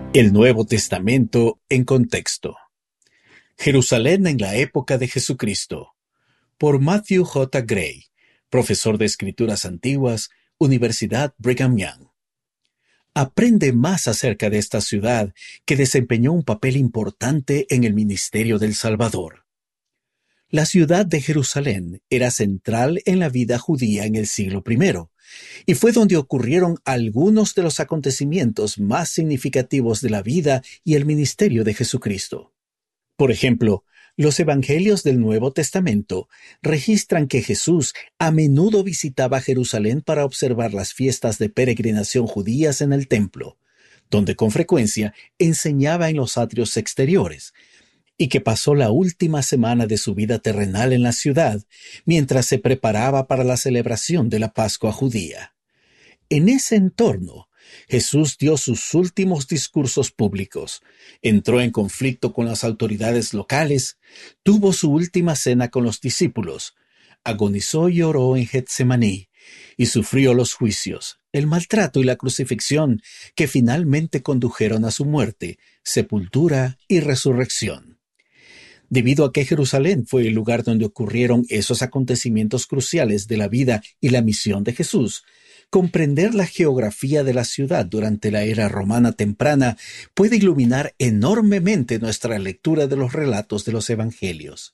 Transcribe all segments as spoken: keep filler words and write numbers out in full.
El Nuevo Testamento en contexto. Jerusalén en la época de Jesucristo. Por Matthew J. Gray, profesor de Escrituras Antiguas, Universidad Brigham Young. Aprende más acerca de esta ciudad que desempeñó un papel importante en el ministerio del Salvador. La ciudad de Jerusalén era central en la vida judía en el siglo primero, y fue donde ocurrieron algunos de los acontecimientos más significativos de la vida y el ministerio de Jesucristo. Por ejemplo, los evangelios del Nuevo Testamento registran que Jesús a menudo visitaba Jerusalén para observar las fiestas de peregrinación judías en el templo, donde con frecuencia enseñaba en los atrios exteriores, y que pasó la última semana de su vida terrenal en la ciudad, mientras se preparaba para la celebración de la Pascua judía. En ese entorno, Jesús dio sus últimos discursos públicos, entró en conflicto con las autoridades locales, tuvo su última cena con los discípulos, agonizó y oró en Getsemaní, y sufrió los juicios, el maltrato y la crucifixión que finalmente condujeron a su muerte, sepultura y resurrección. Debido a que Jerusalén fue el lugar donde ocurrieron esos acontecimientos cruciales de la vida y la misión de Jesús, comprender la geografía de la ciudad durante la era romana temprana puede iluminar enormemente nuestra lectura de los relatos de los evangelios.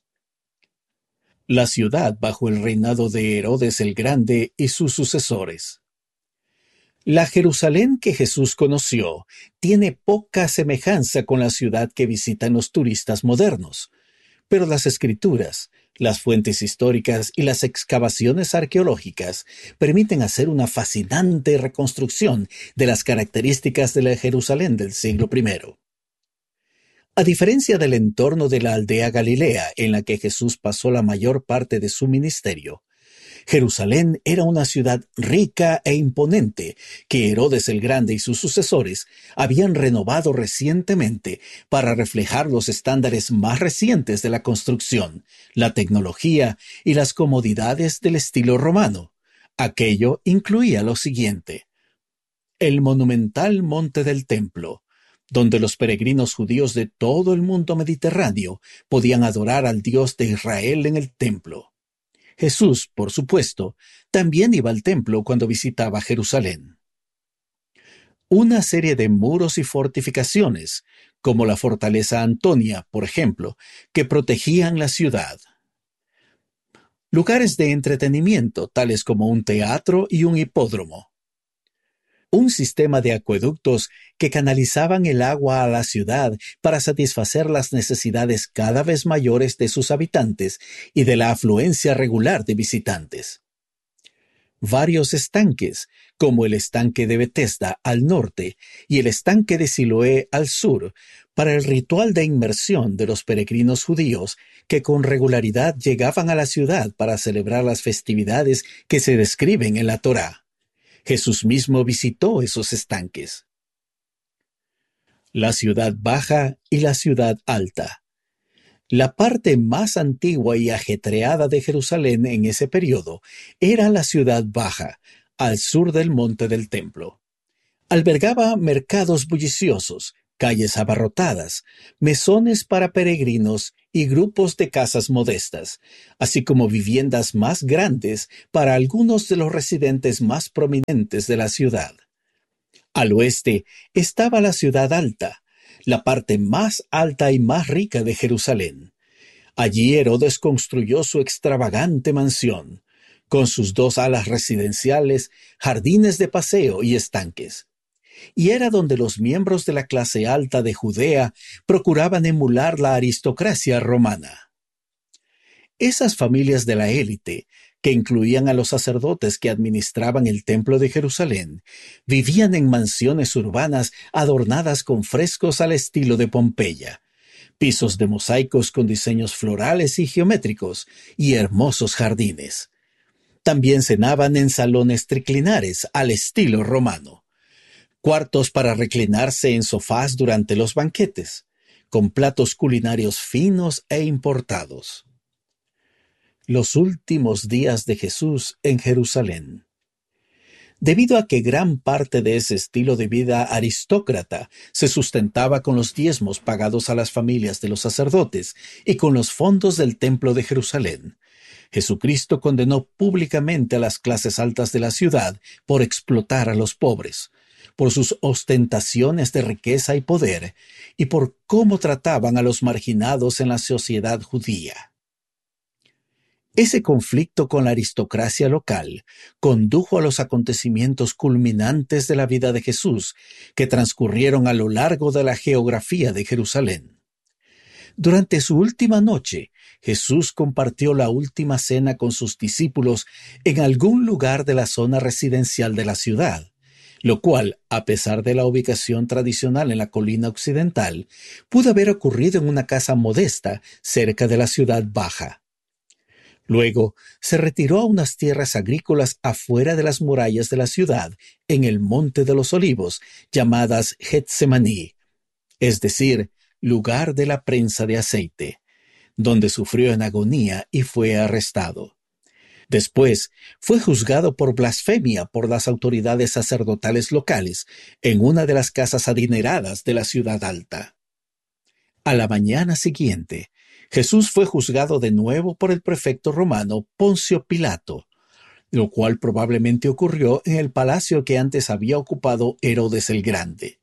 La ciudad bajo el reinado de Herodes el Grande y sus sucesores. La Jerusalén que Jesús conoció tiene poca semejanza con la ciudad que visitan los turistas modernos. Pero las escrituras, las fuentes históricas y las excavaciones arqueológicas permiten hacer una fascinante reconstrucción de las características de la Jerusalén del siglo primero. A diferencia del entorno de la aldea Galilea en la que Jesús pasó la mayor parte de su ministerio, Jerusalén era una ciudad rica e imponente que Herodes el Grande y sus sucesores habían renovado recientemente para reflejar los estándares más recientes de la construcción, la tecnología y las comodidades del estilo romano. Aquello incluía lo siguiente: el monumental Monte del Templo, donde los peregrinos judíos de todo el mundo mediterráneo podían adorar al Dios de Israel en el templo. Jesús, por supuesto, también iba al templo cuando visitaba Jerusalén. Una serie de muros y fortificaciones, como la fortaleza Antonia, por ejemplo, que protegían la ciudad. Lugares de entretenimiento, tales como un teatro y un hipódromo. Un sistema de acueductos que canalizaban el agua a la ciudad para satisfacer las necesidades cada vez mayores de sus habitantes y de la afluencia regular de visitantes. Varios estanques, como el estanque de Betesda al norte y el estanque de Siloé al sur, para el ritual de inmersión de los peregrinos judíos que con regularidad llegaban a la ciudad para celebrar las festividades que se describen en la Torá. Jesús mismo visitó esos estanques. La ciudad baja y la ciudad alta. La parte más antigua y ajetreada de Jerusalén en ese periodo era la ciudad baja, al sur del monte del templo. Albergaba mercados bulliciosos, calles abarrotadas, mesones para peregrinos y grupos de casas modestas, así como viviendas más grandes para algunos de los residentes más prominentes de la ciudad. Al oeste estaba la ciudad alta, la parte más alta y más rica de Jerusalén. Allí Herodes construyó su extravagante mansión, con sus dos alas residenciales, jardines de paseo y estanques. Y era donde los miembros de la clase alta de Judea procuraban emular la aristocracia romana. Esas familias de la élite, que incluían a los sacerdotes que administraban el templo de Jerusalén, vivían en mansiones urbanas adornadas con frescos al estilo de Pompeya, pisos de mosaicos con diseños florales y geométricos y hermosos jardines. También cenaban en salones triclinares al estilo romano, cuartos para reclinarse en sofás durante los banquetes, con platos culinarios finos e importados. Los últimos días de Jesús en Jerusalén. debido a que gran parte de ese estilo de vida aristócrata se sustentaba con los diezmos pagados a las familias de los sacerdotes y con los fondos del Templo de Jerusalén. Jesucristo condenó públicamente a las clases altas de la ciudad por explotar a los pobres, por sus ostentaciones de riqueza y poder, y por cómo trataban a los marginados en la sociedad judía. Ese conflicto con la aristocracia local condujo a los acontecimientos culminantes de la vida de Jesús, que transcurrieron a lo largo de la geografía de Jerusalén. Durante su última noche, Jesús compartió la última cena con sus discípulos en algún lugar de la zona residencial de la ciudad, lo cual, a pesar de la ubicación tradicional en la colina occidental, pudo haber ocurrido en una casa modesta cerca de la ciudad baja. Luego se retiró a unas tierras agrícolas afuera de las murallas de la ciudad, en el Monte de los Olivos, llamadas Getsemaní, es decir, lugar de la prensa de aceite, donde sufrió en agonía y fue arrestado. Después fue juzgado por blasfemia por las autoridades sacerdotales locales en una de las casas adineradas de la ciudad alta. A la mañana siguiente, Jesús fue juzgado de nuevo por el prefecto romano Poncio Pilato, lo cual probablemente ocurrió en el palacio que antes había ocupado Herodes el Grande.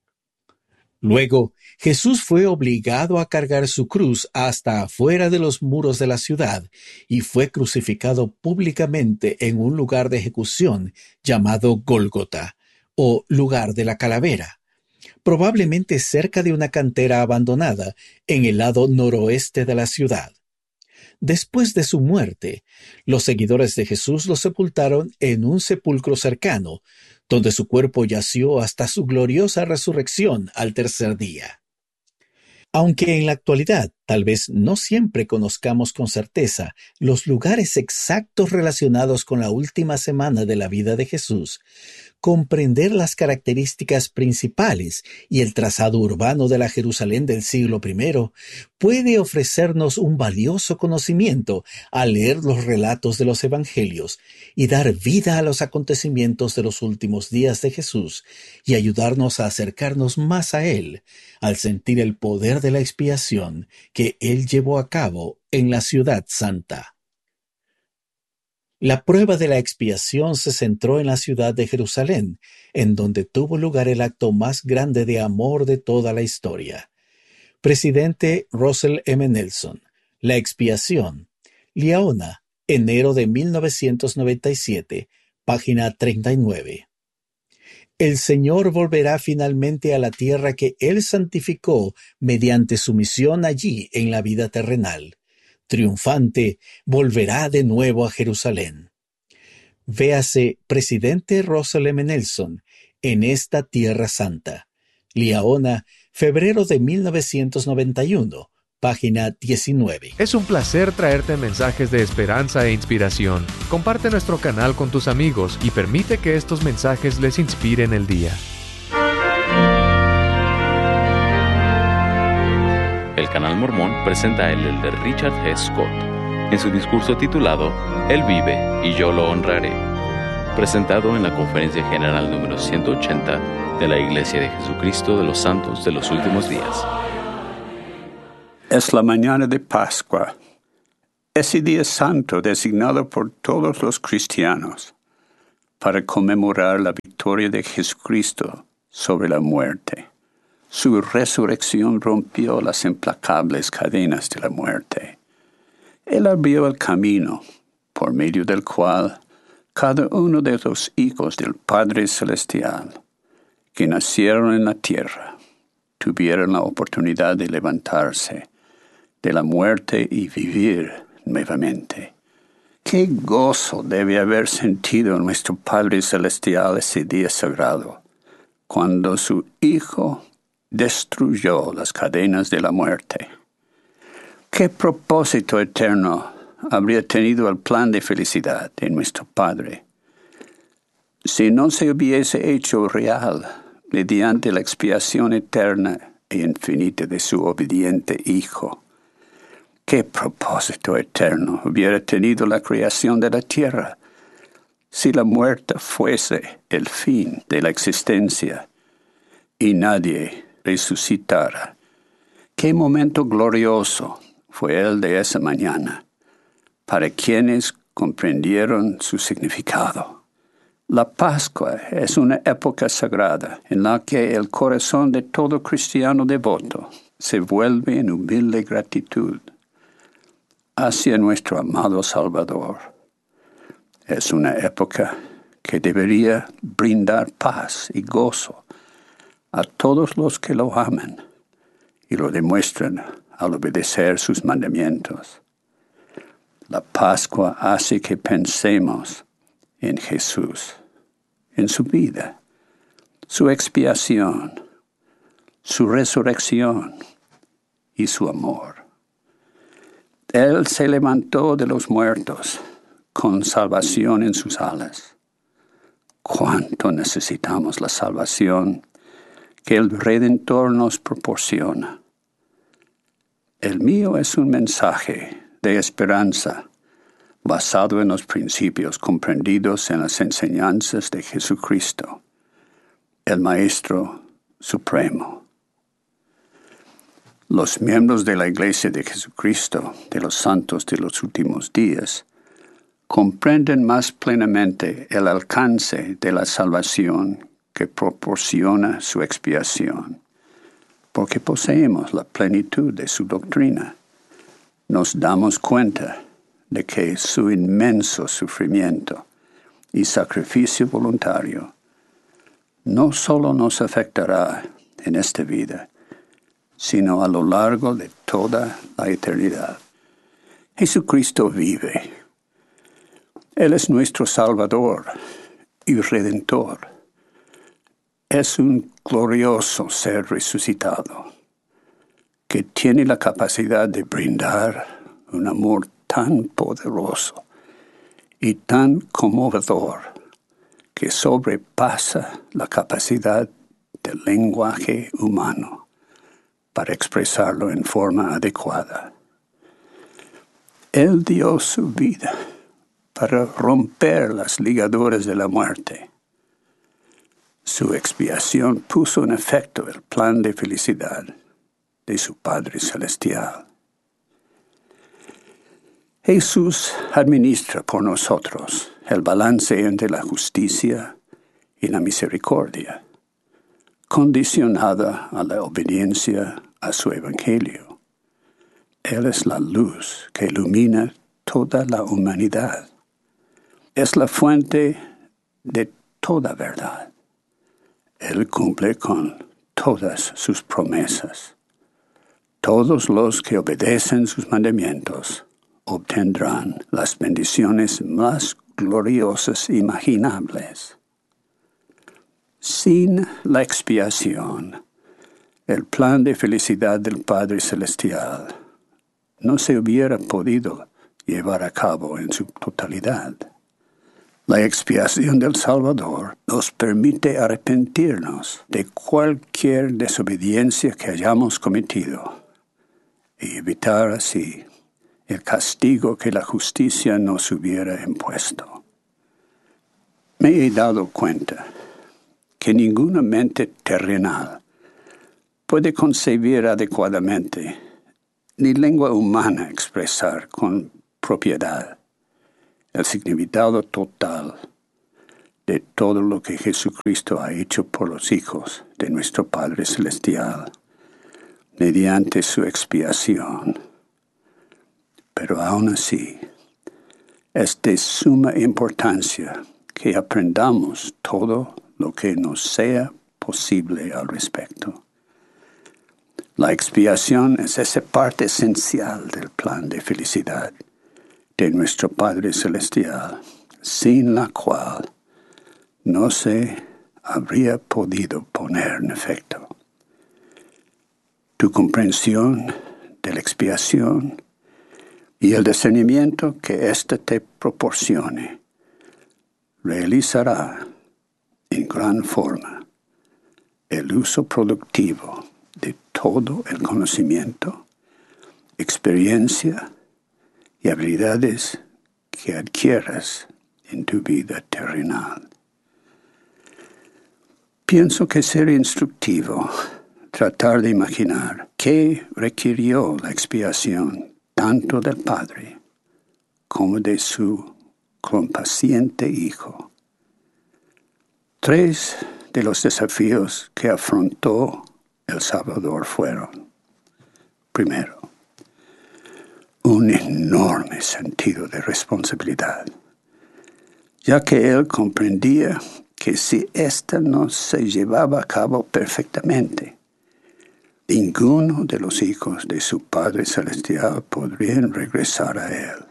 Luego, Jesús fue obligado a cargar su cruz hasta afuera de los muros de la ciudad y fue crucificado públicamente en un lugar de ejecución llamado Gólgota, o lugar de la calavera, probablemente cerca de una cantera abandonada en el lado noroeste de la ciudad. Después de su muerte, los seguidores de Jesús lo sepultaron en un sepulcro cercano, donde su cuerpo yació hasta su gloriosa resurrección al tercer día. Aunque en la actualidad tal vez no siempre conozcamos con certeza los lugares exactos relacionados con la última semana de la vida de Jesús, comprender las características principales y el trazado urbano de la Jerusalén del siglo primero puede ofrecernos un valioso conocimiento al leer los relatos de los evangelios y dar vida a los acontecimientos de los últimos días de Jesús y ayudarnos a acercarnos más a Él al sentir el poder de la expiación que Él llevó a cabo en la ciudad santa. La prueba de la expiación se centró en la ciudad de Jerusalén, en donde tuvo lugar el acto más grande de amor de toda la historia. Presidente Russell M. Nelson. La expiación. Liaona, enero de mil novecientos noventa y siete, página treinta y nueve. El Señor volverá finalmente a la tierra que Él santificó mediante su misión allí en la vida terrenal. Triunfante, volverá de nuevo a Jerusalén. Véase Presidente Russell M. Nelson en esta tierra santa. Liaona, febrero de mil novecientos noventa y uno, página diecinueve. Es un placer traerte mensajes de esperanza e inspiración. Comparte nuestro canal con tus amigos y permite que estos mensajes les inspiren el día. El Canal Mormón presenta a el elder Richard G. Scott en su discurso titulado Él vive y yo lo honraré, presentado en la Conferencia General número ciento ochenta de la Iglesia de Jesucristo de los Santos de los Últimos Días. Es la mañana de Pascua, ese día santo designado por todos los cristianos para conmemorar la victoria de Jesucristo sobre la muerte. Su resurrección rompió las implacables cadenas de la muerte. Él abrió el camino por medio del cual cada uno de los hijos del Padre Celestial que nacieron en la tierra tuvieron la oportunidad de levantarse de la muerte y vivir nuevamente. ¡Qué gozo debe haber sentido nuestro Padre Celestial ese día sagrado, cuando su Hijo destruyó las cadenas de la muerte! ¿Qué propósito eterno habría tenido el plan de felicidad de nuestro Padre si no se hubiese hecho real mediante la expiación eterna e infinita de su obediente Hijo? ¿Qué propósito eterno hubiera tenido la creación de la tierra Si la muerte fuese el fin de la existencia y nadie resucitara, qué momento glorioso fue el de esa mañana para quienes comprendieron su significado. La Pascua es una época sagrada en la que el corazón de todo cristiano devoto se vuelve en humilde gratitud hacia nuestro amado Salvador. Es una época que debería brindar paz y gozo a todos los que lo aman y lo demuestran al obedecer sus mandamientos. La Pascua hace que pensemos en Jesús, en su vida, su expiación, su resurrección y su amor. Él se levantó de los muertos con salvación en sus alas. Cuánto necesitamos la salvación que el Redentor nos proporciona. El mío es un mensaje de esperanza basado en los principios comprendidos en las enseñanzas de Jesucristo, el Maestro Supremo. Los miembros de la Iglesia de Jesucristo, de los santos de los últimos días, comprenden más plenamente el alcance de la salvación que proporciona su expiación, porque poseemos la plenitud de su doctrina. Nos damos cuenta de que su inmenso sufrimiento y sacrificio voluntario no solo nos afectará en esta vida, sino a lo largo de toda la eternidad. Jesucristo vive. Él es nuestro Salvador y Redentor. Es un glorioso ser resucitado que tiene la capacidad de brindar un amor tan poderoso y tan conmovedor que sobrepasa la capacidad del lenguaje humano para expresarlo en forma adecuada. Él dio su vida para romper las ligaduras de la muerte. Su expiación puso en efecto el plan de felicidad de su Padre Celestial. Jesús administra por nosotros el balance entre la justicia y la misericordia, condicionada a la obediencia a su Evangelio. Él es la luz que ilumina toda la humanidad. Es la fuente de toda verdad. Él cumple con todas sus promesas. Todos los que obedecen sus mandamientos obtendrán las bendiciones más gloriosas imaginables. Sin la expiación, el plan de felicidad del Padre Celestial no se hubiera podido llevar a cabo en su totalidad. La expiación del Salvador nos permite arrepentirnos de cualquier desobediencia que hayamos cometido y evitar así el castigo que la justicia nos hubiera impuesto. Me he dado cuenta que ninguna mente terrenal puede concebir adecuadamente, ni lengua humana expresar con propiedad el significado total de todo lo que Jesucristo ha hecho por los hijos de nuestro Padre Celestial mediante su expiación. Pero aún así, es de suma importancia que aprendamos todo lo que nos sea posible al respecto. La expiación es esa parte esencial del plan de felicidad de nuestro Padre Celestial, sin la cual no se habría podido poner en efecto. Tu comprensión de la expiación y el discernimiento que ésta te proporcione realizará en gran forma el uso productivo de todo el conocimiento, experiencia y habilidades que adquieras en tu vida terrenal. Pienso que sería instructivo tratar de imaginar qué requirió la expiación tanto del Padre como de su compaciente Hijo. Tres de los desafíos que afrontó el Salvador fueron: primero, un enorme sentido de responsabilidad, ya que él comprendía que si ésta no se llevaba a cabo perfectamente, ninguno de los hijos de su Padre Celestial podrían regresar a él.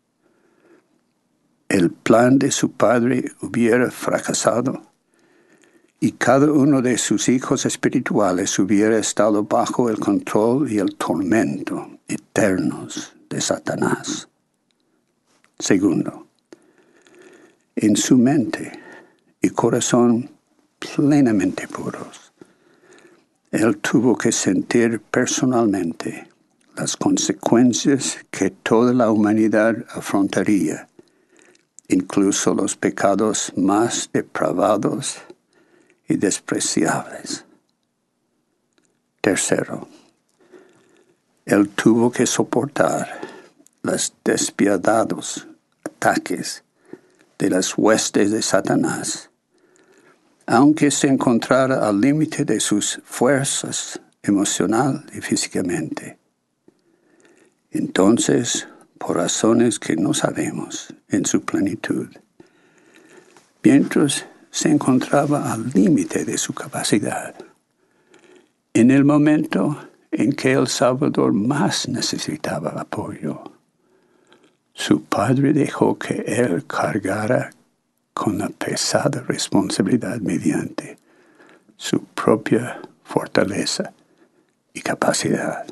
El plan de su Padre hubiera fracasado y cada uno de sus hijos espirituales hubiera estado bajo el control y el tormento eternos de Satanás. Segundo, en su mente y corazón plenamente puros, él tuvo que sentir personalmente las consecuencias que toda la humanidad afrontaría, incluso los pecados más depravados y despreciables. Tercero, él tuvo que soportar los despiadados ataques de las huestes de Satanás, aunque se encontrara al límite de sus fuerzas emocional y físicamente. Entonces, por razones que no sabemos en su plenitud, mientras se encontraba al límite de su capacidad, en el momento en que el Salvador más necesitaba apoyo, su Padre dejó que él cargara con la pesada responsabilidad mediante su propia fortaleza y capacidad.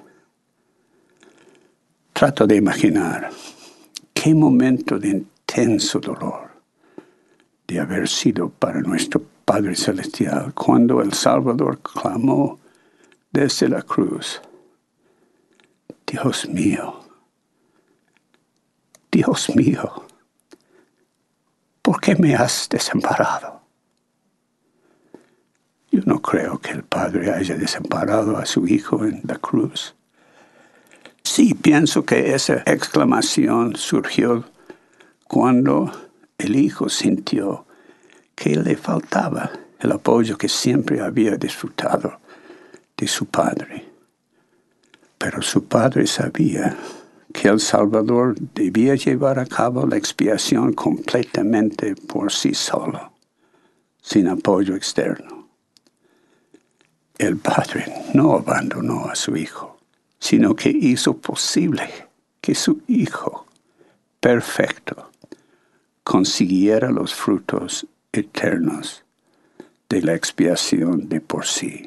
Trato de imaginar qué momento de intenso dolor de haber sido para nuestro Padre Celestial cuando el Salvador clamó desde la cruz: Dios mío, Dios mío, ¿por qué me has desamparado? Yo no creo que el Padre haya desamparado a su Hijo en la cruz. Sí, pienso que esa exclamación surgió cuando el Hijo sintió que le faltaba el apoyo que siempre había disfrutado de su Padre. Pero su Padre sabía que el Salvador debía llevar a cabo la expiación completamente por sí solo, sin apoyo externo. El Padre no abandonó a su Hijo, sino que hizo posible que su Hijo perfecto consiguiera los frutos eternos de la expiación de por sí.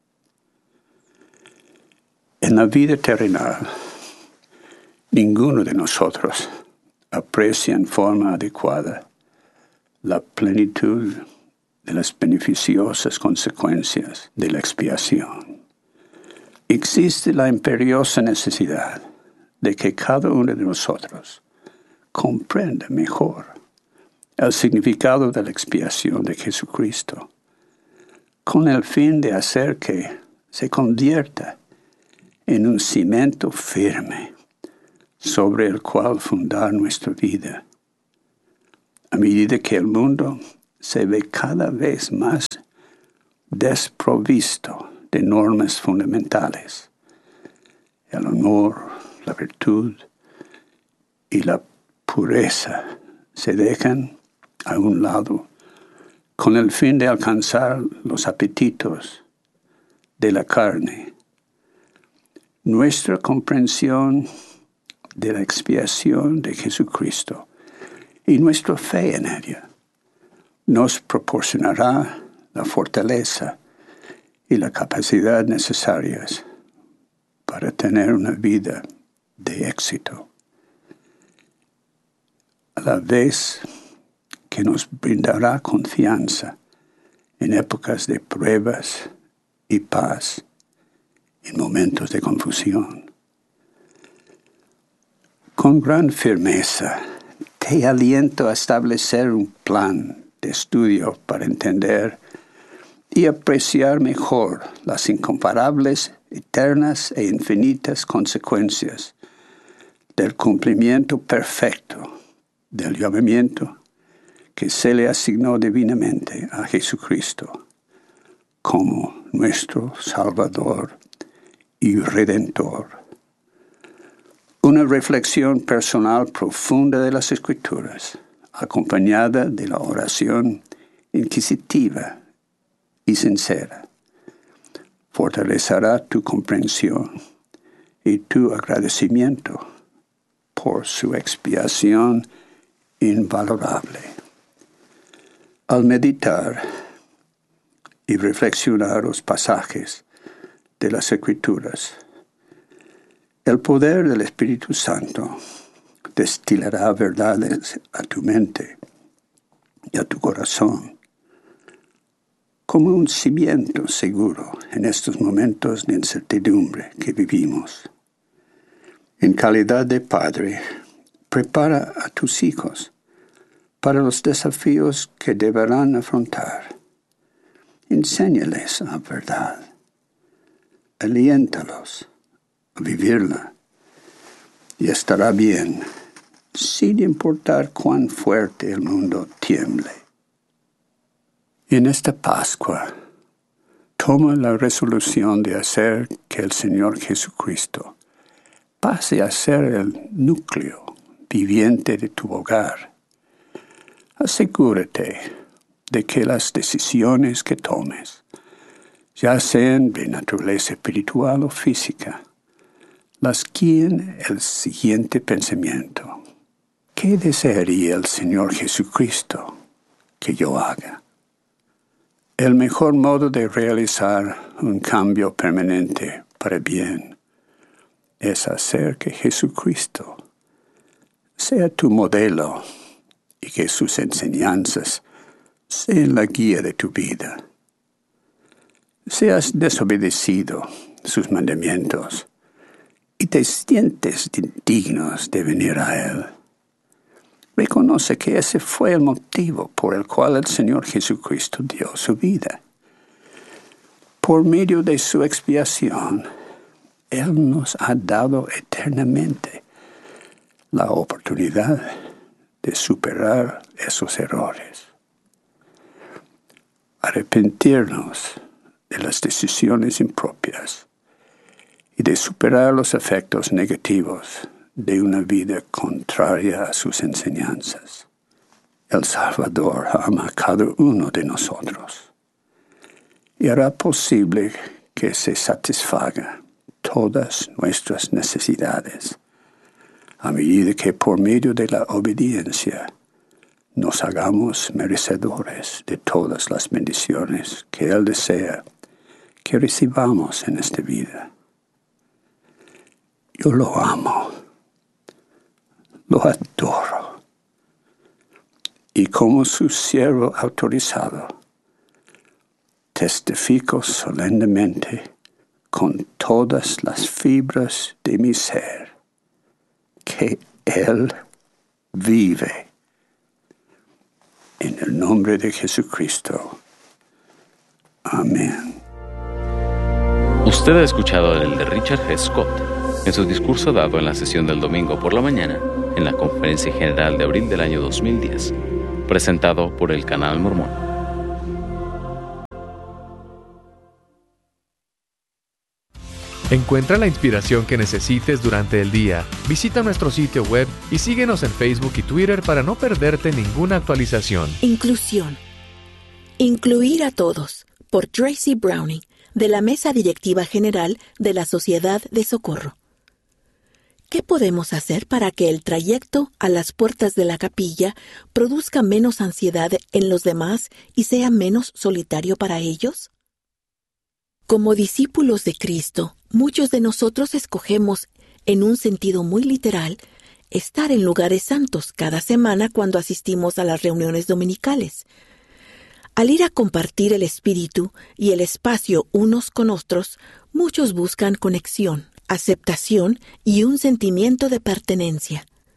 En la vida terrenal, ninguno de nosotros aprecia en forma adecuada la plenitud de las beneficiosas consecuencias de la expiación. Existe la imperiosa necesidad de que cada uno de nosotros comprenda mejor el significado de la expiación de Jesucristo, con el fin de hacer que se convierta en un cimiento firme sobre el cual fundar nuestra vida. A medida que el mundo se ve cada vez más desprovisto de normas fundamentales, el honor, la virtud y la pureza se dejan a un lado con el fin de alcanzar los apetitos de la carne. Nuestra comprensión de la expiación de Jesucristo y nuestra fe en ella nos proporcionará la fortaleza y la capacidad necesarias para tener una vida de éxito, a la vez que nos brindará confianza en épocas de pruebas y paz, en momentos de confusión. Con gran firmeza te aliento a establecer un plan de estudio para entender y apreciar mejor las incomparables, eternas e infinitas consecuencias del cumplimiento perfecto del llamamiento que se le asignó divinamente a Jesucristo como nuestro Salvador y Redentor. Una reflexión personal profunda de las Escrituras, acompañada de la oración inquisitiva y sincera, fortalecerá tu comprensión y tu agradecimiento por su expiación invalorable. Al meditar y reflexionar los pasajes de las Escrituras, el poder del Espíritu Santo destilará verdades a tu mente y a tu corazón como un cimiento seguro en estos momentos de incertidumbre que vivimos. En calidad de padre, prepara a tus hijos para los desafíos que deberán afrontar. Enséñales la verdad. Aliéntalos a vivirla y estará bien, sin importar cuán fuerte el mundo tiemble. En esta Pascua, toma la resolución de hacer que el Señor Jesucristo pase a ser el núcleo viviente de tu hogar. Asegúrate de que las decisiones que tomes, ya sean de naturaleza espiritual o física, las guíen el siguiente pensamiento: ¿qué desearía el Señor Jesucristo que yo haga? El mejor modo de realizar un cambio permanente para bien es hacer que Jesucristo sea tu modelo y que sus enseñanzas sean la guía de tu vida. Si has desobedecido sus mandamientos y te sientes indignos de venir a Él, reconoce que ese fue el motivo por el cual el Señor Jesucristo dio su vida. Por medio de su expiación, Él nos ha dado eternamente la oportunidad de superar esos errores. Arrepentirnos de las decisiones impropias y de superar los efectos negativos de una vida contraria a sus enseñanzas. El Salvador ama a cada uno de nosotros y hará posible que se satisfagan todas nuestras necesidades, a medida que por medio de la obediencia nos hagamos merecedores de todas las bendiciones que Él desea que recibamos en esta vida. Yo lo amo, lo adoro, y como su siervo autorizado, testifico solemnemente con todas las fibras de mi ser que Él vive. En el nombre de Jesucristo. Amén. Usted ha escuchado el de Richard G. Scott en su discurso dado en la sesión del domingo por la mañana en la Conferencia General de abril del año dos mil diez, presentado por el Canal Mormón. Encuentra la inspiración que necesites durante el día. Visita nuestro sitio web y síguenos en Facebook y Twitter para no perderte ninguna actualización. Inclusión. Incluir a todos, por Tracy Browning, de la Mesa Directiva General de la Sociedad de Socorro. ¿Qué podemos hacer para que el trayecto a las puertas de la capilla produzca menos ansiedad en los demás y sea menos solitario para ellos? Como discípulos de Cristo, muchos de nosotros escogemos, en un sentido muy literal, estar en lugares santos cada semana cuando asistimos a las reuniones dominicales. Al ir a compartir el espíritu y el espacio unos con otros, muchos buscan conexión, aceptación y un sentimiento de pertenencia.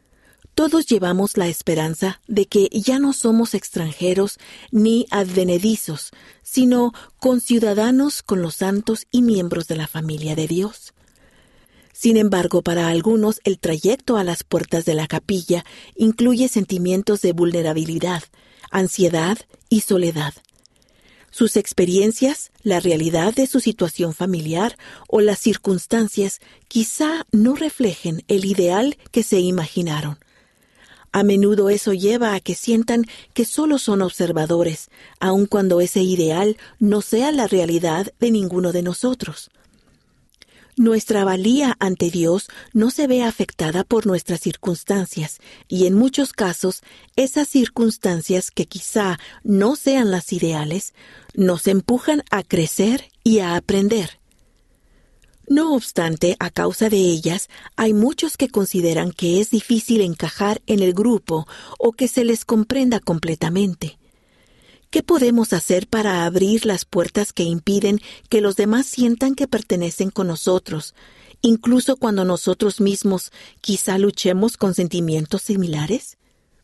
Todos llevamos la esperanza de que ya no somos extranjeros ni advenedizos, sino conciudadanos con los santos y miembros de la familia de Dios. Sin embargo, para algunos el trayecto a las puertas de la capilla incluye sentimientos de vulnerabilidad, ansiedad y soledad. Sus experiencias, la realidad de su situación familiar o las circunstancias quizá no reflejen el ideal que se imaginaron. A menudo eso lleva a que sientan que solo son observadores, aun cuando ese ideal no sea la realidad de ninguno de nosotros. Nuestra valía ante Dios no se ve afectada por nuestras circunstancias, y en muchos casos, esas circunstancias que quizá no sean las ideales, nos empujan a crecer y a aprender. No obstante, a causa de ellas, hay muchos que consideran que es difícil encajar en el grupo o que se les comprenda completamente. ¿Qué podemos hacer para abrir las puertas que impiden que los demás sientan que pertenecen con nosotros, incluso cuando nosotros mismos quizá luchemos con sentimientos similares?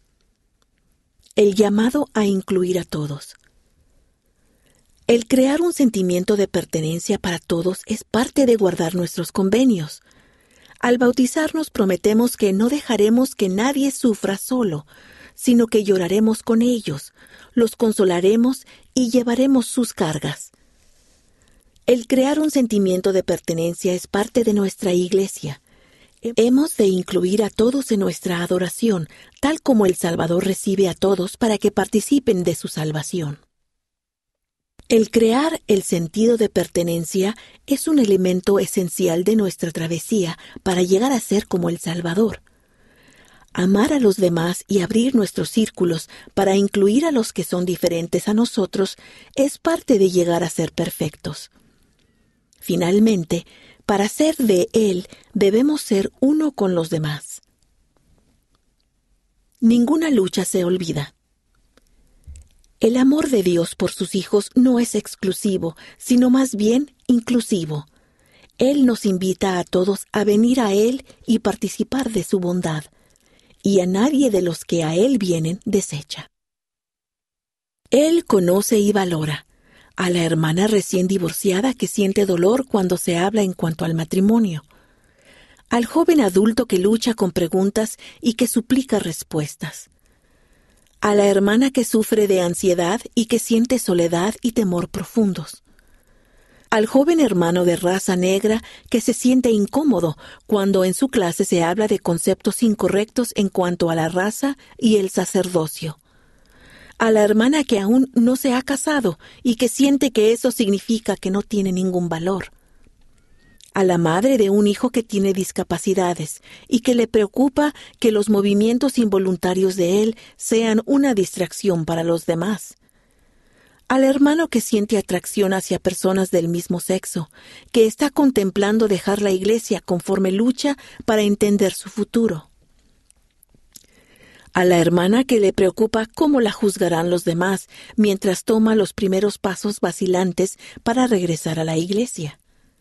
El llamado a incluir a todos. El crear un sentimiento de pertenencia para todos es parte de guardar nuestros convenios. Al bautizarnos prometemos que no dejaremos que nadie sufra solo, sino que lloraremos con ellos, los consolaremos y llevaremos sus cargas. El crear un sentimiento de pertenencia es parte de nuestra iglesia. Hemos de incluir a todos en nuestra adoración, tal como el Salvador recibe a todos para que participen de su salvación. El crear el sentido de pertenencia es un elemento esencial de nuestra travesía para llegar a ser como el Salvador. Amar a los demás y abrir nuestros círculos para incluir a los que son diferentes a nosotros es parte de llegar a ser perfectos. Finalmente, para ser de Él debemos ser uno con los demás. Ninguna lucha se olvida. El amor de Dios por sus hijos no es exclusivo, sino más bien inclusivo. Él nos invita a todos a venir a Él y participar de su bondad, y a nadie de los que a Él vienen desecha. Él conoce y valora a la hermana recién divorciada que siente dolor cuando se habla en cuanto al matrimonio, al joven adulto que lucha con preguntas y que suplica respuestas, a la hermana que sufre de ansiedad y que siente soledad y temor profundos, al joven hermano de raza negra que se siente incómodo cuando en su clase se habla de conceptos incorrectos en cuanto a la raza y el sacerdocio, a la hermana que aún no se ha casado y que siente que eso significa que no tiene ningún valor, a la madre de un hijo que tiene discapacidades y que le preocupa que los movimientos involuntarios de él sean una distracción para los demás, al hermano que siente atracción hacia personas del mismo sexo, que está contemplando dejar la iglesia conforme lucha para entender su futuro, a la hermana que le preocupa cómo la juzgarán los demás mientras toma los primeros pasos vacilantes para regresar a la iglesia.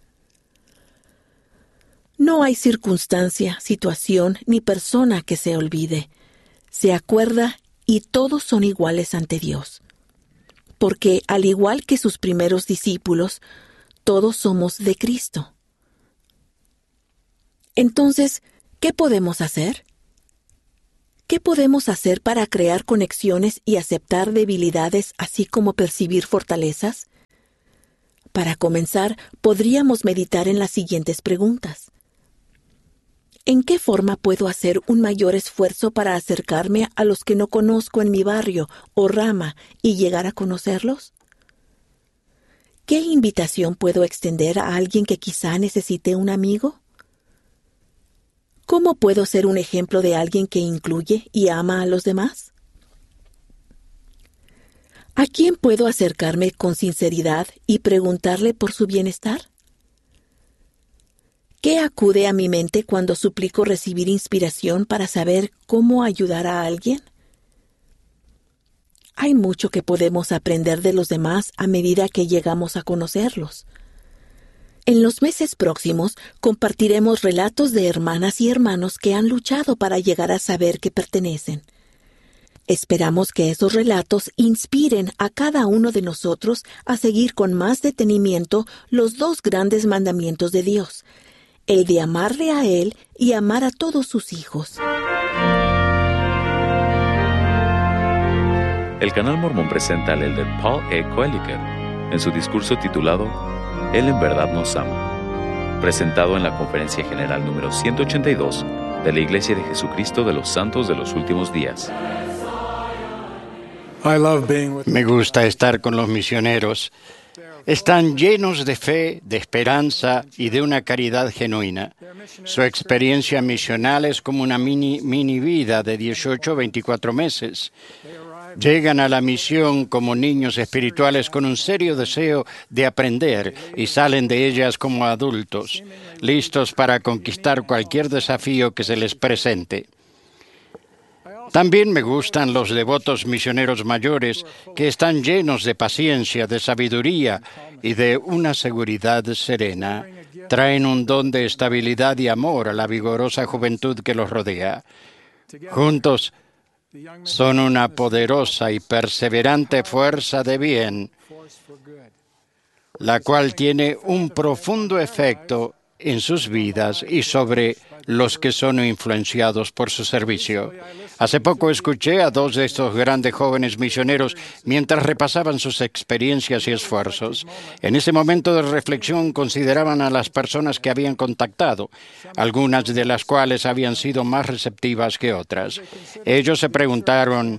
No hay circunstancia, situación ni persona que se olvide. Se acuerda y todos son iguales ante Dios. Porque, al igual que sus primeros discípulos, todos somos de Cristo. Entonces, ¿qué podemos hacer? ¿Qué podemos hacer para crear conexiones y aceptar debilidades, así como percibir fortalezas? Para comenzar, podríamos meditar en las siguientes preguntas. ¿En qué forma puedo hacer un mayor esfuerzo para acercarme a los que no conozco en mi barrio o rama y llegar a conocerlos? ¿Qué invitación puedo extender a alguien que quizá necesite un amigo? ¿Cómo puedo ser un ejemplo de alguien que incluye y ama a los demás? ¿A quién puedo acercarme con sinceridad y preguntarle por su bienestar? ¿Qué acude a mi mente cuando suplico recibir inspiración para saber cómo ayudar a alguien? Hay mucho que podemos aprender de los demás a medida que llegamos a conocerlos. En los meses próximos compartiremos relatos de hermanas y hermanos que han luchado para llegar a saber que pertenecen. Esperamos que esos relatos inspiren a cada uno de nosotros a seguir con más detenimiento los dos grandes mandamientos de Dios, el de amarle a Él y amar a todos sus hijos. El Canal Mormón presenta al elder Paul E. Koeliker en su discurso titulado Él en verdad nos ama, presentado en la Conferencia General número ciento ochenta y dos de la Iglesia de Jesucristo de los Santos de los Últimos Días. Me gusta estar con los misioneros. Están llenos de fe, de esperanza y de una caridad genuina. Su experiencia misional es como una mini, mini vida de dieciocho a veinticuatro meses. Llegan a la misión como niños espirituales con un serio deseo de aprender y salen de ellas como adultos, listos para conquistar cualquier desafío que se les presente. También me gustan los devotos misioneros mayores que están llenos de paciencia, de sabiduría y de una seguridad serena. Traen un don de estabilidad y amor a la vigorosa juventud que los rodea. Juntos, son una poderosa y perseverante fuerza de bien, la cual tiene un profundo efecto en sus vidas y sobre los que son influenciados por su servicio. Hace poco escuché a dos de estos grandes jóvenes misioneros mientras repasaban sus experiencias y esfuerzos. En ese momento de reflexión consideraban a las personas que habían contactado, algunas de las cuales habían sido más receptivas que otras. Ellos se preguntaron,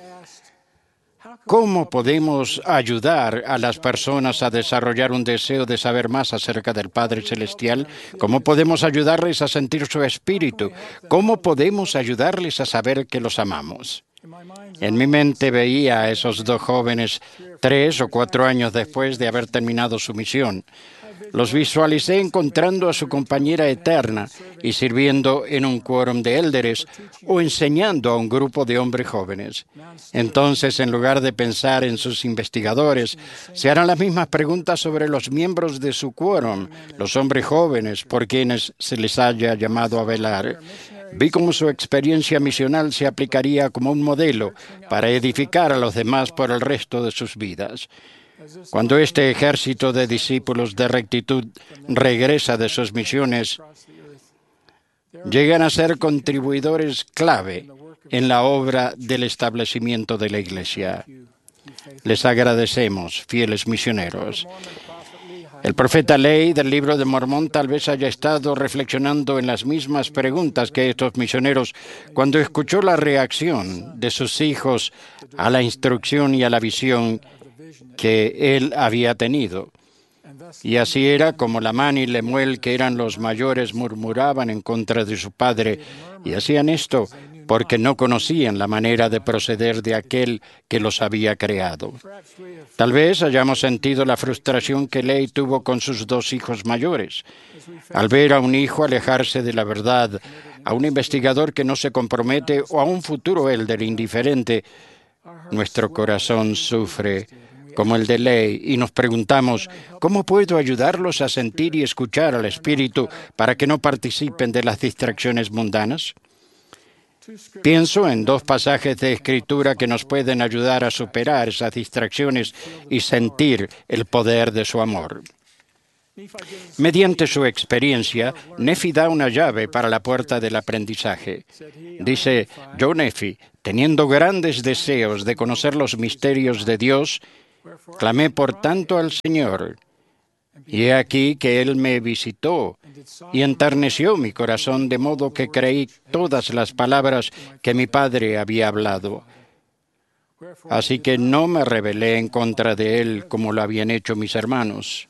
¿cómo podemos ayudar a las personas a desarrollar un deseo de saber más acerca del Padre Celestial? ¿Cómo podemos ayudarles a sentir su espíritu? ¿Cómo podemos ayudarles a saber que los amamos? En mi mente veía a esos dos jóvenes tres o cuatro años después de haber terminado su misión. Los visualicé encontrando a su compañera eterna y sirviendo en un quórum de élderes o enseñando a un grupo de hombres jóvenes. Entonces, en lugar de pensar en sus investigadores, se harán las mismas preguntas sobre los miembros de su quórum, los hombres jóvenes por quienes se les haya llamado a velar. Vi cómo su experiencia misional se aplicaría como un modelo para edificar a los demás por el resto de sus vidas. Cuando este ejército de discípulos de rectitud regresa de sus misiones, llegan a ser contribuidores clave en la obra del establecimiento de la Iglesia. Les agradecemos, fieles misioneros. El profeta Lehi del Libro de Mormón tal vez haya estado reflexionando en las mismas preguntas que estos misioneros cuando escuchó la reacción de sus hijos a la instrucción y a la visión que él había tenido. Y así era como Lamán y Lemuel, que eran los mayores, murmuraban en contra de su padre, y hacían esto porque no conocían la manera de proceder de aquel que los había creado. Tal vez hayamos sentido la frustración que Lehi tuvo con sus dos hijos mayores. Al ver a un hijo alejarse de la verdad, a un investigador que no se compromete o a un futuro élder indiferente, nuestro corazón sufre como el de Lehi, y nos preguntamos, ¿cómo puedo ayudarlos a sentir y escuchar al Espíritu para que no participen de las distracciones mundanas? Pienso en dos pasajes de Escritura que nos pueden ayudar a superar esas distracciones y sentir el poder de su amor. Mediante su experiencia, Nefi da una llave para la puerta del aprendizaje. Dice, yo Nefi, teniendo grandes deseos de conocer los misterios de Dios, clamé por tanto al Señor, y he aquí que Él me visitó y enterneció mi corazón, de modo que creí todas las palabras que mi padre había hablado. Así que no me rebelé en contra de Él como lo habían hecho mis hermanos.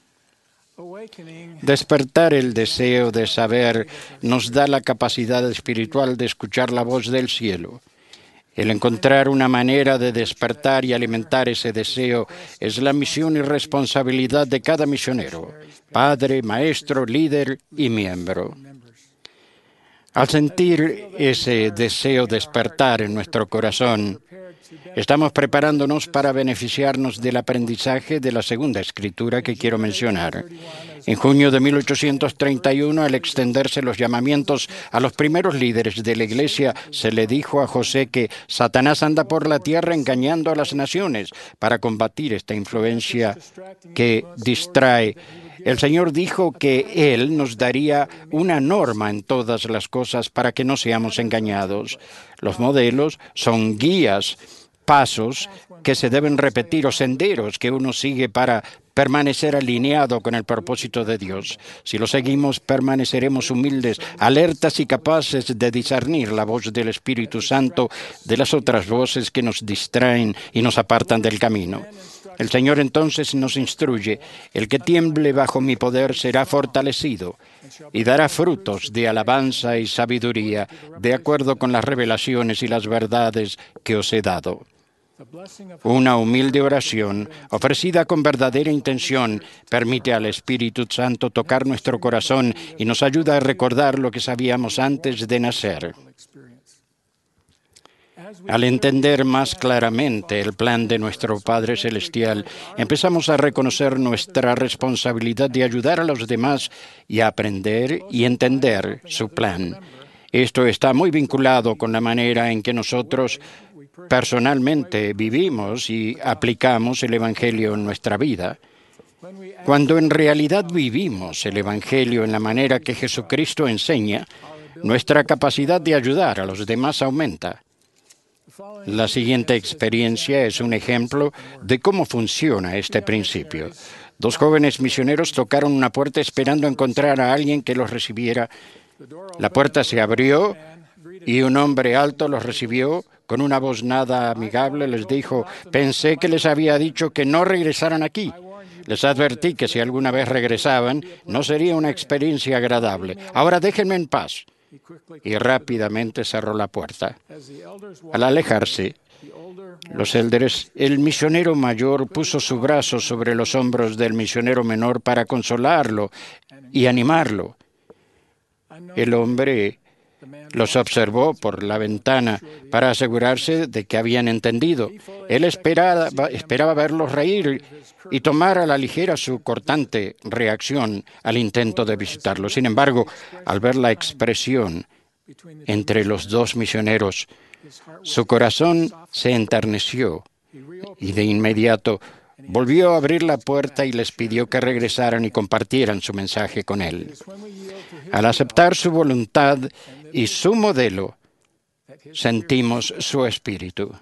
Despertar el deseo de saber nos da la capacidad espiritual de escuchar la voz del cielo. El encontrar una manera de despertar y alimentar ese deseo es la misión y responsabilidad de cada misionero, padre, maestro, líder y miembro. Al sentir ese deseo despertar en nuestro corazón, Estamos preparándonos para beneficiarnos del aprendizaje de la segunda escritura que quiero mencionar. En junio de mil ochocientos treinta y uno, al extenderse los llamamientos a los primeros líderes de la Iglesia, se le dijo a José que Satanás anda por la tierra engañando a las naciones. Para combatir esta influencia que distrae, el Señor dijo que Él nos daría una norma en todas las cosas para que no seamos engañados. Los modelos son guías, pasos que se deben repetir o senderos que uno sigue para permanecer alineado con el propósito de Dios. Si lo seguimos, permaneceremos humildes, alertas y capaces de discernir la voz del Espíritu Santo de las otras voces que nos distraen y nos apartan del camino. El Señor entonces nos instruye: el que tiemble bajo mi poder será fortalecido y dará frutos de alabanza y sabiduría, de acuerdo con las revelaciones y las verdades que os he dado. Una humilde oración, ofrecida con verdadera intención, permite al Espíritu Santo tocar nuestro corazón y nos ayuda a recordar lo que sabíamos antes de nacer. Al entender más claramente el plan de nuestro Padre Celestial, empezamos a reconocer nuestra responsabilidad de ayudar a los demás y a aprender y entender su plan. Esto está muy vinculado con la manera en que nosotros personalmente vivimos y aplicamos el Evangelio en nuestra vida. Cuando en realidad vivimos el Evangelio en la manera que Jesucristo enseña, nuestra capacidad de ayudar a los demás aumenta. La siguiente experiencia es un ejemplo de cómo funciona este principio. Dos jóvenes misioneros tocaron una puerta esperando encontrar a alguien que los recibiera. La puerta se abrió y un hombre alto los recibió. Con una voz nada amigable les dijo: pensé que les había dicho que no regresaran aquí. Les advertí que si alguna vez regresaban, no sería una experiencia agradable. Ahora déjenme en paz. Y rápidamente cerró la puerta. Al alejarse, los élderes, el misionero mayor puso su brazo sobre los hombros del misionero menor para consolarlo y animarlo. El hombre los observó por la ventana para asegurarse de que habían entendido. Él esperaba, esperaba verlos reír y tomar a la ligera su cortante reacción al intento de visitarlo. Sin embargo, al ver la expresión entre los dos misioneros, su corazón se enterneció y de inmediato volvió a abrir la puerta y les pidió que regresaran y compartieran su mensaje con él. Al aceptar su voluntad y su modelo, sentimos su espíritu.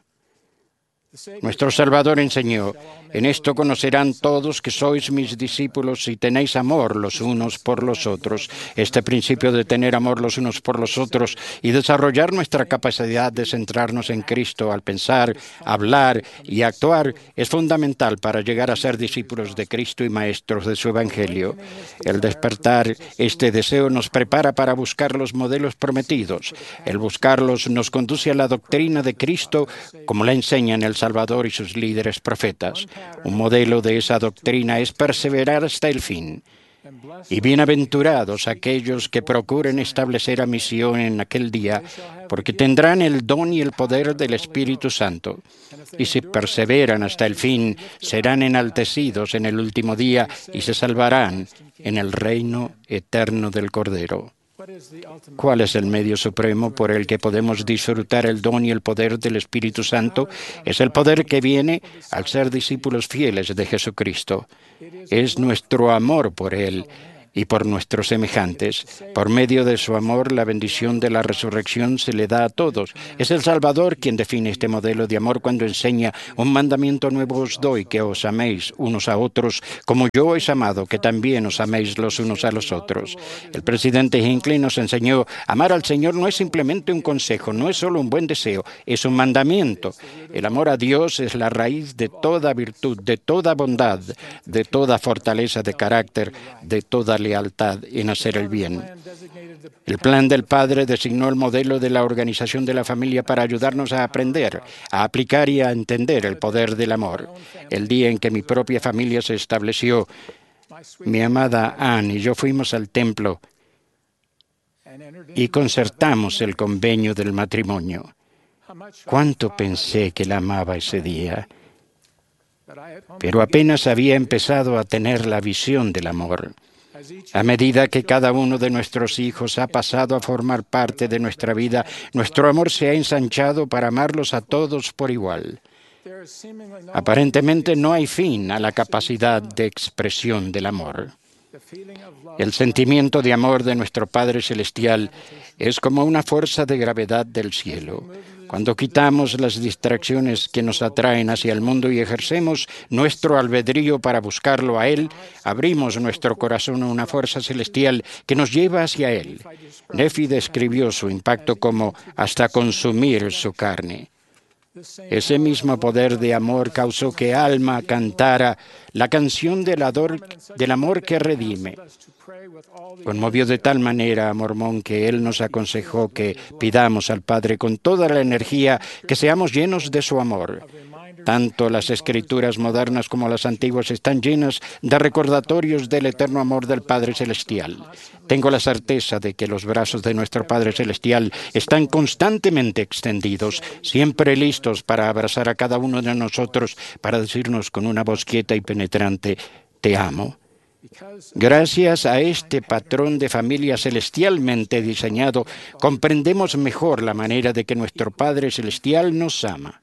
Nuestro Salvador enseñó: en esto conocerán todos que sois mis discípulos si tenéis amor los unos por los otros. Este principio de tener amor los unos por los otros y desarrollar nuestra capacidad de centrarnos en Cristo al pensar, hablar y actuar es fundamental para llegar a ser discípulos de Cristo y maestros de su Evangelio. El despertar este deseo nos prepara para buscar los modelos prometidos. El buscarlos nos conduce a la doctrina de Cristo como la enseñan el Salvador y sus líderes profetas. Un modelo de esa doctrina es perseverar hasta el fin. Y bienaventurados aquellos que procuren establecer a misión en aquel día, porque tendrán el don y el poder del Espíritu Santo. Y si perseveran hasta el fin, serán enaltecidos en el último día y se salvarán en el reino eterno del Cordero. ¿Cuál es el medio supremo por el que podemos disfrutar el don y el poder del Espíritu Santo? Es el poder que viene al ser discípulos fieles de Jesucristo. Es nuestro amor por Él y por nuestros semejantes. Por medio de su amor, la bendición de la resurrección se le da a todos. Es el Salvador quien define este modelo de amor cuando enseña: un mandamiento nuevo os doy, que os améis unos a otros, como yo os he amado, que también os améis los unos a los otros. El presidente Hinckley nos enseñó: amar al Señor no es simplemente un consejo, no es solo un buen deseo, es un mandamiento. El amor a Dios es la raíz de toda virtud, de toda bondad, de toda fortaleza de carácter, de toda lealtad en hacer el bien. El plan del Padre designó el modelo de la organización de la familia para ayudarnos a aprender, a aplicar y a entender el poder del amor. El día en que mi propia familia se estableció, mi amada Anne y yo fuimos al templo y concertamos el convenio del matrimonio. cuánto pensé que la amaba ese día, pero apenas había empezado a tener la visión del amor. A medida que cada uno de nuestros hijos ha pasado a formar parte de nuestra vida, nuestro amor se ha ensanchado para amarlos a todos por igual. Aparentemente no hay fin a la capacidad de expresión del amor. El sentimiento de amor de nuestro Padre Celestial es como una fuerza de gravedad del cielo. Cuando quitamos las distracciones que nos atraen hacia el mundo y ejercemos nuestro albedrío para buscarlo a Él, abrimos nuestro corazón a una fuerza celestial que nos lleva hacia Él. Nefi describió su impacto como hasta consumir su carne. Ese mismo poder de amor causó que Alma cantara la canción del, ador, del amor que redime. Conmovió de tal manera a Mormón que él nos aconsejó que pidamos al Padre con toda la energía que seamos llenos de su amor. Tanto las escrituras modernas como las antiguas están llenas de recordatorios del eterno amor del Padre Celestial. Tengo la certeza de que los brazos de nuestro Padre Celestial están constantemente extendidos, siempre listos para abrazar a cada uno de nosotros, para decirnos con una voz quieta y penetrante, «Te amo». Gracias a este patrón de familia celestialmente diseñado, comprendemos mejor la manera de que nuestro Padre Celestial nos ama.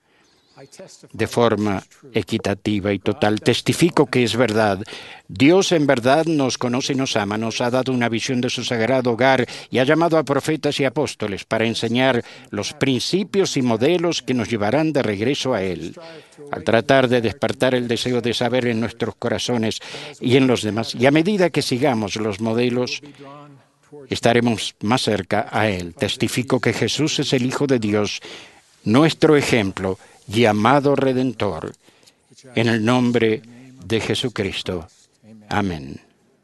De forma equitativa y total, testifico que es verdad. Dios en verdad nos conoce y nos ama, nos ha dado una visión de su sagrado hogar y ha llamado a profetas y apóstoles para enseñar los principios y modelos que nos llevarán de regreso a Él. Al tratar de despertar el deseo de saber en nuestros corazones y en los demás, y a medida que sigamos los modelos, estaremos más cerca a Él. Testifico que Jesús es el Hijo de Dios, nuestro ejemplo y amado Redentor, en el nombre de Jesucristo. Amén.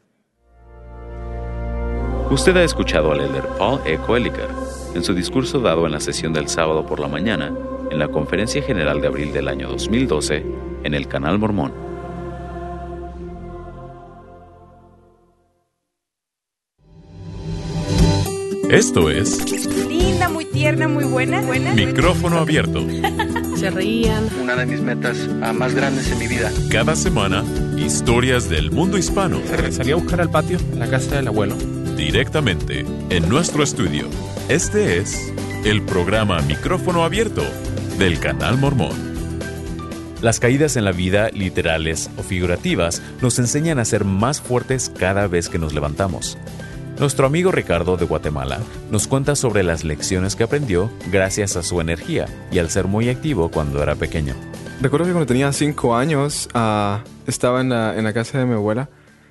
Usted ha escuchado al elder Paul E. Koeliker en su discurso dado en la sesión del sábado por la mañana en la Conferencia General de abril del año dos mil doce en el Canal Mormón. Esto es... linda, muy tierna, muy buena. buena Micrófono abierto. Se reían. Una de mis metas uh, más grandes en mi vida. Cada semana, historias del mundo hispano. Salí a buscar al patio, en la casa del abuelo. Directamente, en nuestro estudio. Este es el programa Micrófono Abierto del Canal Mormón. Las caídas en la vida, literales o figurativas, nos enseñan a ser más fuertes cada vez que nos levantamos. Nuestro amigo Ricardo de Guatemala nos cuenta sobre las lecciones que aprendió gracias a su energía y al ser muy activo cuando era pequeño. Recuerdo que cuando tenía cinco años uh, estaba en la, en la casa de mi abuela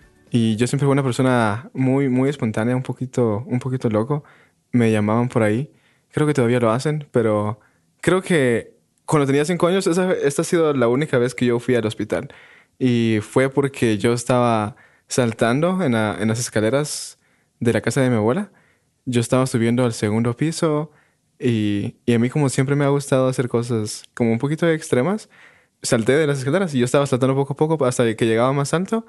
y yo siempre fui una persona muy, muy espontánea, un poquito, un poquito loco. Me llamaban por ahí. Creo que todavía lo hacen, pero creo que cuando tenía cinco años esa, esta ha sido la única vez que yo fui al hospital. Y fue porque yo estaba saltando en, la, en las escaleras de la casa de mi abuela. Yo estaba subiendo al segundo piso y, y a mí, como siempre me ha gustado hacer cosas como un poquito extremas, salté de las escaleras y yo estaba saltando poco a poco hasta que llegaba más alto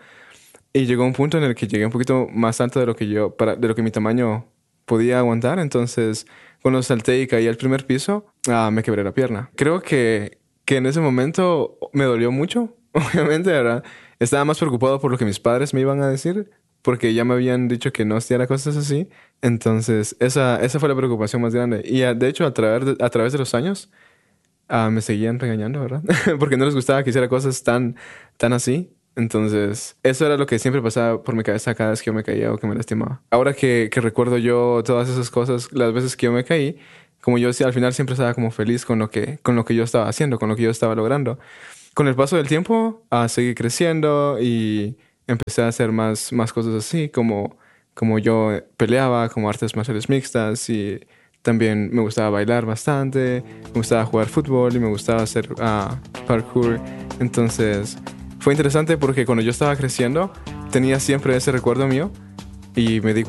y llegó un punto en el que llegué un poquito más alto de lo que yo, para, de lo que mi tamaño podía aguantar. Entonces, cuando salté y caí al primer piso, ah, me quebré la pierna. Creo que, que en ese momento me dolió mucho, obviamente, ¿verdad? Estaba más preocupado por lo que mis padres me iban a decir, porque ya me habían dicho que no hiciera cosas así. Entonces, esa, esa fue la preocupación más grande. Y a, de hecho, a través de, a través de los años, uh, me seguían regañando, ¿verdad? Porque no les gustaba que hiciera cosas tan, tan así. Entonces, eso era lo que siempre pasaba por mi cabeza cada vez que yo me caía o que me lastimaba. Ahora que, que recuerdo yo todas esas cosas, las veces que yo me caí, como yo al final siempre estaba como feliz con lo que, con lo que yo estaba haciendo, con lo que yo estaba logrando. Con el paso del tiempo, uh, seguí creciendo y empecé a hacer más, más cosas así, como, como yo peleaba, como artes marciales mixtas, y también me gustaba bailar bastante, me gustaba jugar fútbol y me gustaba hacer uh, parkour. Entonces, fue interesante porque cuando yo estaba creciendo, tenía siempre ese recuerdo mío y me di